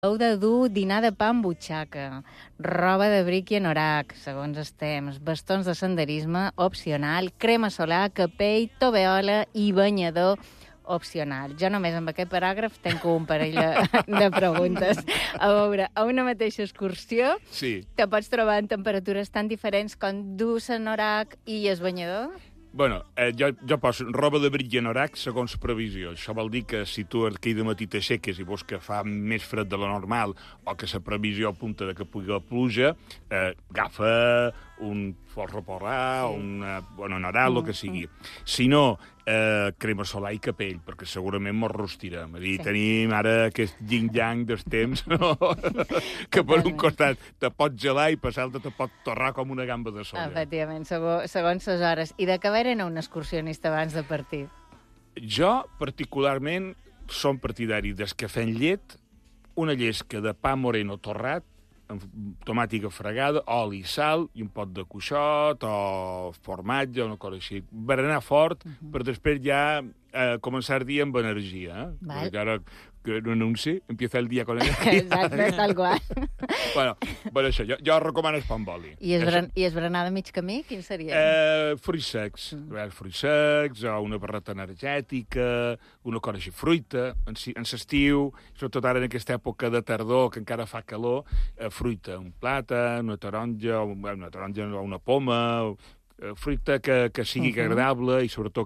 Heu de dur dinar de pa amb butxaca, roba de bric i anorac, segons els temps, bastons de senderisme, opcional, crema solar, capell, toveola i banyador, opcional. Jo només amb aquest paràgraf tenc un parell de preguntes. A veure, a una mateixa excursió te pots trobar en temperatures tan diferents com dur l'anorac i el banyador? Bueno, jo poso roba de bric i anorac segons previsió. Això vol dir que si tu aquell de matí t'aixeques i veus que fa més fred de lo normal o que la previsió apunta de que pugui haver pluja, agafa un forro porrà o un anorac, el que sigui. Si no, crema solar i capell, perquè segurament mos rostirem. És a dir, tenim ara aquest yin-yang dels temps, no? Que per un costat te pot gelar i per l'altre te pot torrar com una gamba de soja. Efectivament, segons les hores. I de què era un excursionista abans de partir? Jo, particularment, som partidari d'escafè amb llet, una llesca de pa moreno torrat, amb tomàtica fregada, oli, sal i un pot de cuixot o formatge o una cosa així. Berenar fort per després ja començar el dia amb energia. Perquè ara que no anunci, empieza el dia con energia. Exacte, tal qual. Bueno, això, jo recomano el pa amb oli. I el berenar de mig camí, quin seria? Fruits secs. Fruits secs, o una barreta energètica, una cosa així, fruita, en l'estiu, sobretot ara en aquesta època de tardor, que encara fa calor, fruita, un plàtan, una taronja o una poma, fruita que sigui agradable i sobretot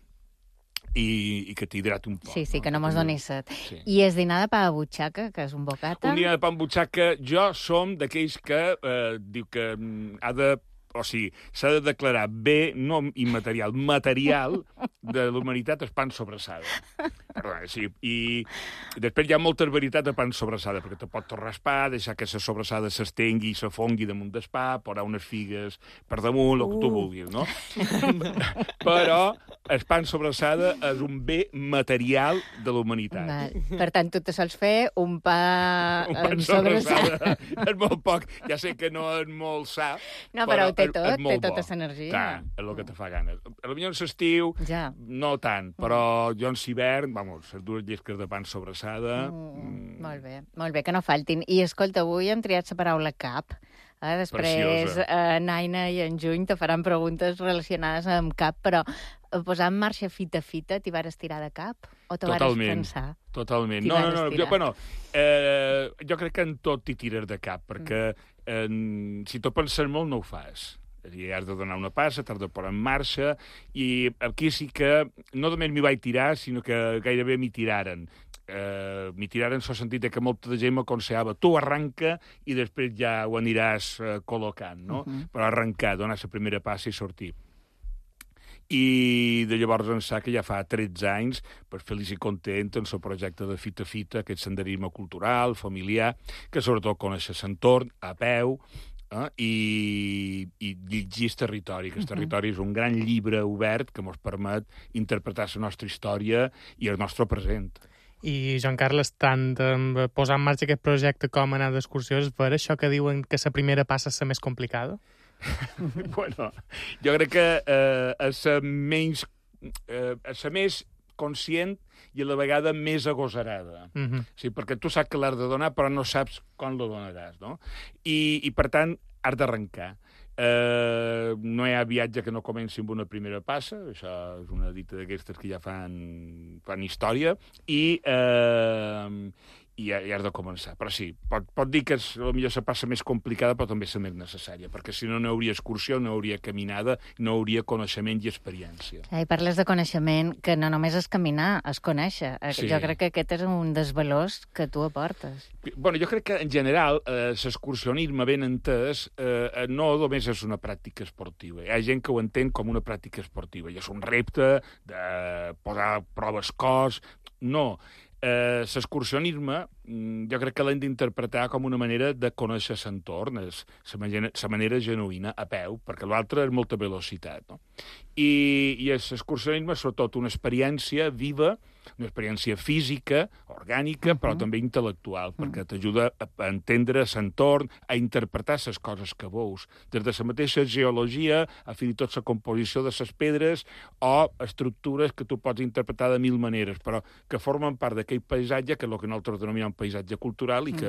que t'hidrati un poc. Sí, que no mos doni set. I el dinar de pa a butxaca, que és un bocata? Un dinar de pa amb butxaca, jo som d'aquells que diu que ha de... O sigui, s'ha de declarar bé, no immaterial, material de la humanitat el pa en sobrassada. Perdona, sí. I després hi ha molta varietat de pa en sobrassada, perquè te pot torrar el pa, deixar que la sobrassada s'estengui i s'afongui damunt del pa, posar unes figues per damunt, el que tu vulguis, no? Però el pa en sobrassada és un bé material de la humanitat. Per tant, tu te sols fer un pa en sobrassada. És molt poc. Ja sé que no és molt sa, no, però té tota l'energia. Clar, és el que te fa ganes. Potser en l'estiu, no tant, però jo en l'hivern, vamos, les dues llesques de pa en sobrassada... Molt bé, que no faltin. I escolta, avui hem triat la paraula cap. Després, Naina i en Juny te faran preguntes relacionades amb cap, però posar en marxa fita-fita t'hi vas estirar de cap? O te vas pensar? Totalment. No. Jo crec que en tot t'hi tires de cap, perquè si tu penses molt no ho fas. És a dir, has de donar una passa, t'has de posar en marxa, i aquí sí que no només m'hi vaig tirar, sinó que gairebé m'hi tiraren. M'hi tiraren en el sentit que molta gent m'aconsellava tu arranca i després ja ho aniràs col·locant, no? Però arrencar, donar la primera passa i sortir. I de llavors ençà que ja fa 13 anys, per feliç i content en el projecte de Fita Fita, aquest senderisme cultural, familiar, que sobretot coneixes l'entorn, a peu, i llegir el territori, que el territori és un gran llibre obert que ens permet interpretar la nostra història i el nostre present. I, Joan Carles, tant posar en marxa aquest projecte com anar d'excursió, és per això que diuen que la primera passa és la més complicada? Bueno, jo crec que és la més conscient i a la vegada més agosarada. Sí, perquè tu saps que l'has de donar, però no saps com lo donaràs, no? I per tant, has d'arrencar. No hi ha viatge que no comenci amb una primera passa, això és una dita d'aquestes que ja fan història, i has de començar. Però sí, pot dir que és potser la passa més complicada, però també és la més necessària, perquè si no, no hi hauria excursió, no hi hauria caminada, no hi hauria coneixement i experiència. I parles de coneixement, que no només és caminar, és conèixer. Jo crec que aquest és un dels valors que tu aportes. Bueno, jo crec que, en general, l'excursionisme ben entès no només és una pràctica esportiva. Hi ha gent que ho entén com una pràctica esportiva, i és un repte de posar a prova el cos. No. L'excursionisme jo crec que l'hem d'interpretar com una manera de conèixer l'entorn, la manera genuïna, a peu, perquè l'altre és molta velocitat, no? I l'excursionisme és sobretot una experiència viva, una experiència física, orgànica, però també intel·lectual, perquè t'ajuda a entendre l'entorn, a interpretar les coses que veus, des de la mateixa geologia a fins i tot la composició de les pedres o estructures que tu pots interpretar de mil maneres, però que formen part d'aquell paisatge, que és el que nosaltres denominem paisatge cultural, i que